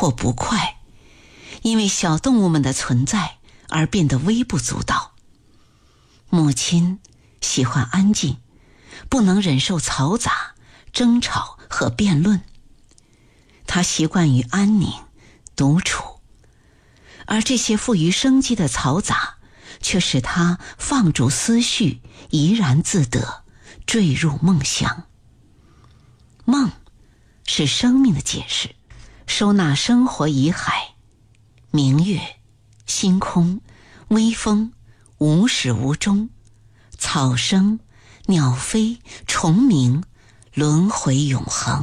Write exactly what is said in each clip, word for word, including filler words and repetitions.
或不快，因为小动物们的存在而变得微不足道。母亲喜欢安静，不能忍受嘈杂、争吵和辩论。她习惯于安宁、独处，而这些富于生机的嘈杂却使她放逐思绪，怡然自得，坠入梦乡。梦是生命的解释，收纳生活遗骸，明月、星空、微风，无始无终，草生、鸟飞、虫鸣，轮回永恒。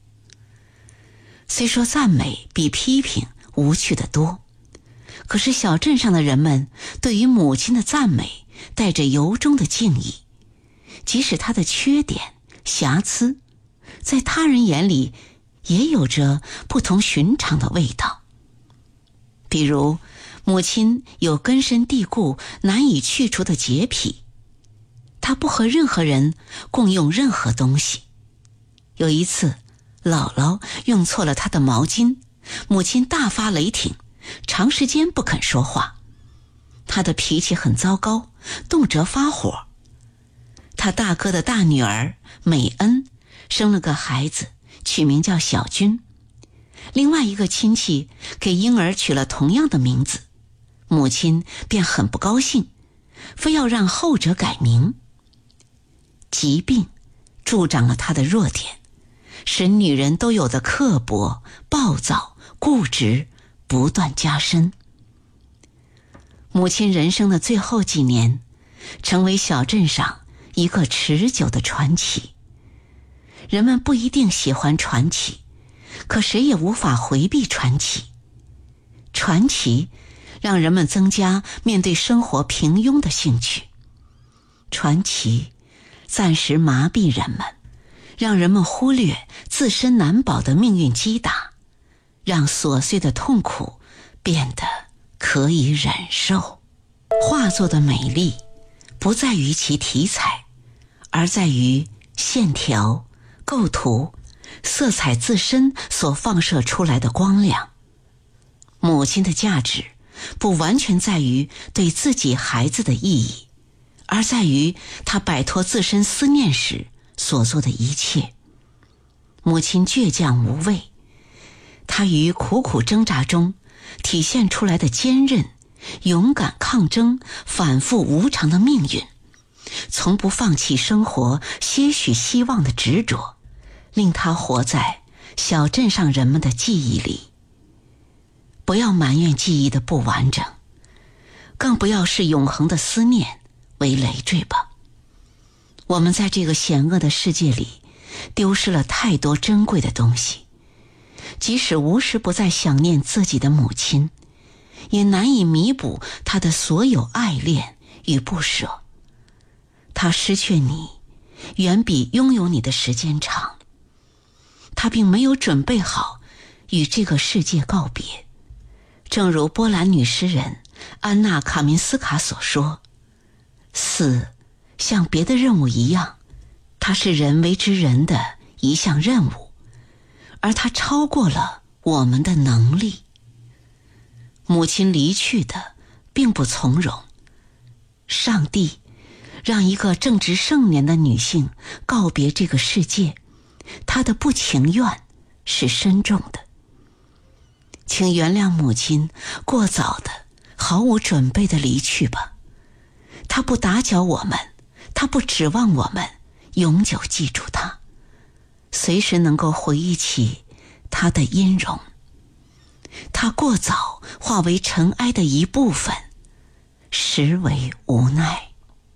虽说赞美比批评无趣得多，可是小镇上的人们对于母亲的赞美带着由衷的敬意，即使她的缺点、瑕疵，在他人眼里也有着不同寻常的味道。比如，母亲有根深蒂固、难以去除的洁癖，她不和任何人共用任何东西。有一次，姥姥用错了她的毛巾，母亲大发雷霆，长时间不肯说话。她的脾气很糟糕，动辄发火。她大哥的大女儿美恩生了个孩子，取名叫小军。另外一个亲戚给婴儿取了同样的名字，母亲便很不高兴，非要让后者改名。疾病助长了她的弱点，使女人都有的刻薄、暴躁、固执不断加深。母亲人生的最后几年，成为小镇上一个持久的传奇。人们不一定喜欢传奇，可谁也无法回避传奇。传奇让人们增加面对生活平庸的兴趣，传奇暂时麻痹人们，让人们忽略自身难保的命运击打，让琐碎的痛苦变得可以忍受。画作的美丽不在于其题材，而在于线条、构图、色彩自身所放射出来的光亮。母亲的价值不完全在于对自己孩子的意义，而在于她摆脱自身思念时所做的一切。母亲倔强无畏，她于苦苦挣扎中体现出来的坚韧、勇敢抗争反复无常的命运，从不放弃生活些许希望的执着，令她活在小镇上人们的记忆里。不要埋怨记忆的不完整，更不要视永恒的思念为累赘吧。我们在这个险恶的世界里丢失了太多珍贵的东西，即使无时不在想念自己的母亲，也难以弥补她的所有爱恋与不舍。她失去你远比拥有你的时间长，她并没有准备好与这个世界告别。正如波兰女诗人安娜·卡明斯卡所说，死像别的任务一样，它是人为之人的一项任务，而它超过了我们的能力。母亲离去的并不从容，上帝让一个正值盛年的女性告别这个世界，她的不情愿是深重的。请原谅母亲过早的、毫无准备的离去吧。她不打搅我们，她不指望我们永久记住她，随时能够回忆起她的音容。她过早化为尘埃的一部分，实为无奈。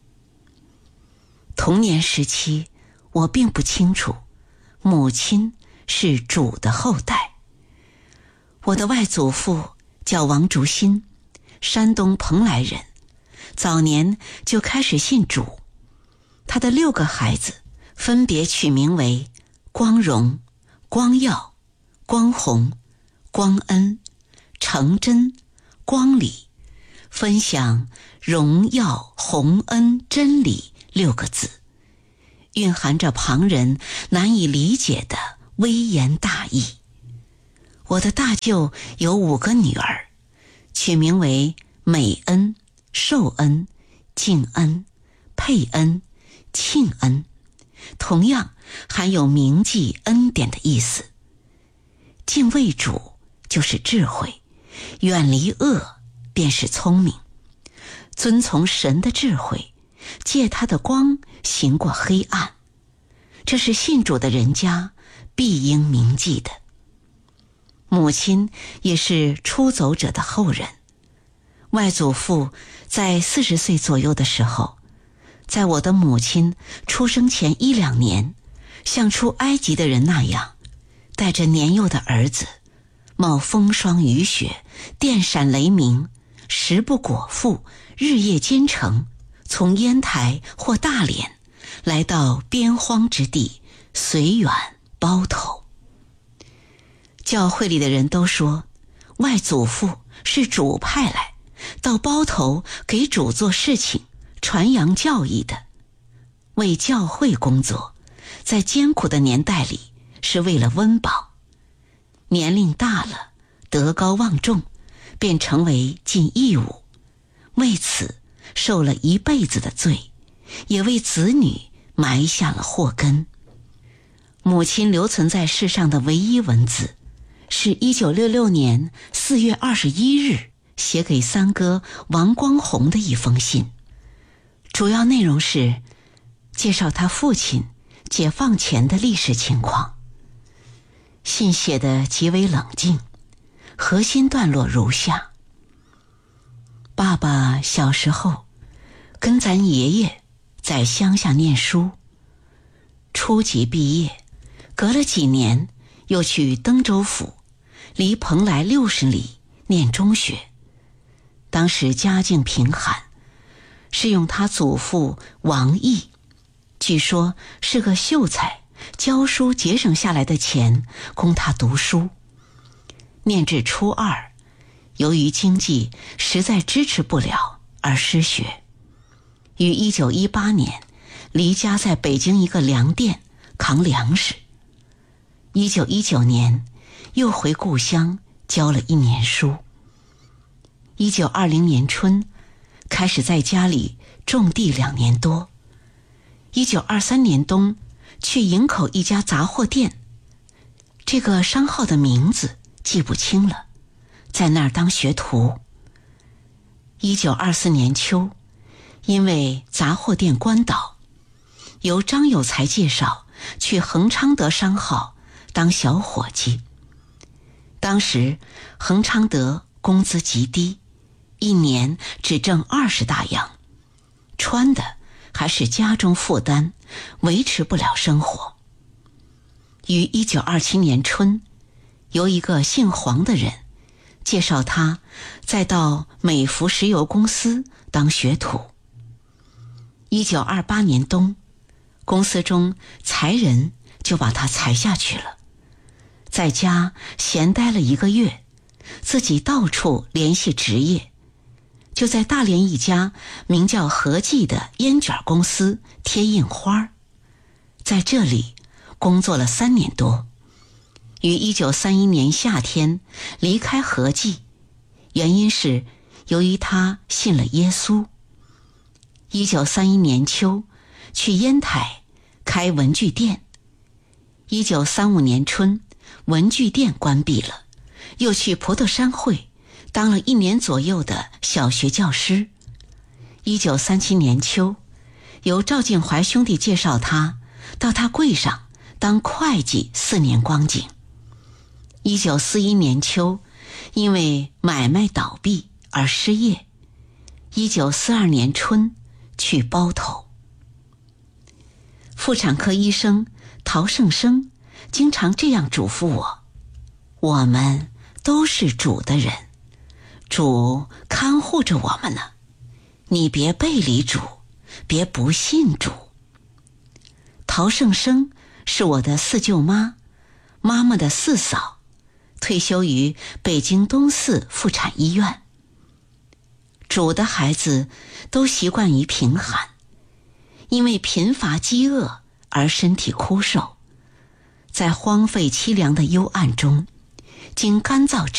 童年时期，我并不清楚母亲是主的后代。我的外祖父叫王竹新，山东蓬莱人，早年就开始信主。他的六个孩子分别取名为光荣、光耀、光宏、光恩、成真、光理，分享荣耀、宏恩、真理六个字，蕴含着旁人难以理解的微言大义。 我的大舅有五个女儿，取名为美恩、寿恩、敬恩、佩恩、庆恩，同样含有铭记恩典的意思。敬畏主就是智慧，远离恶便是聪明，遵从神的智慧，借他的光行过黑暗，这是信主的人家必应铭记的。母亲也是出走者的后人，外祖父在四十岁左右的时候，在我的母亲出生前一两年，像出埃及的人那样，带着年幼的儿子，冒风霜雨雪，电闪雷鸣，食不果腹，日夜兼程，从烟台或大连来到边荒之地，绥远包头。教会里的人都说，外祖父是主派来到包头给主做事情，传扬教义的。为教会工作，在艰苦的年代里是为了温饱，年龄大了，德高望重，便成为尽义务，为此受了一辈子的罪，也为子女埋下了祸根。母亲留存在世上的唯一文字，是一九六六年四月二十一日写给三哥王光宏的一封信，主要内容是介绍他父亲解放前的历史情况。信写得极为冷静，核心段落如下：爸爸小时候跟咱爷爷在乡下念书，初级毕业，隔了几年又去登州府，离蓬莱六十里念中学。当时家境贫寒，是用他祖父王毅，据说是个秀才，教书节省下来的钱供他读书。念至初二，由于经济实在支持不了而失学，于一九一八年离家在北京一个粮店扛粮食。一九一九年又回故乡教了一年书。一九二零年春开始在家里种地两年多。一九二三年冬去营口一家杂货店，这个商号的名字记不清了，在那儿当学徒。一九二四年秋，因为杂货店关倒，由张有才介绍去恒昌德商号当小伙计。当时恒昌德工资极低，一年只挣二十大洋，穿的还是家中负担，维持不了生活。于一九二七年春，由一个姓黄的人介绍他再到美孚石油公司当学徒。一九二八年冬，公司中裁人，就把他裁下去了。在家闲待了一个月，自己到处联系职业，就在大连一家名叫和记的烟卷公司贴印花，在这里工作了三年多。于一九三一年夏天离开和记，原因是由于他信了耶稣。一九三一年秋去烟台开文具店。一九三五年春文具店关闭了，又去葡萄山会当了一年左右的小学教师。一九三七年秋，由赵晋怀兄弟介绍他到他柜上当会计四年光景。一九四一年秋，因为买卖倒闭而失业。一九四二年春去包头。妇产科医生陶胜生经常这样嘱咐我：我们都是主的人，主看护着我们呢，你别背离主，别不信主。陶胜生是我的四舅妈，妈妈的四嫂，退休于北京东四妇产医院。主的孩子都习惯于贫寒，因为贫乏饥饿而身体枯瘦，在荒废凄凉的幽暗中， 经干燥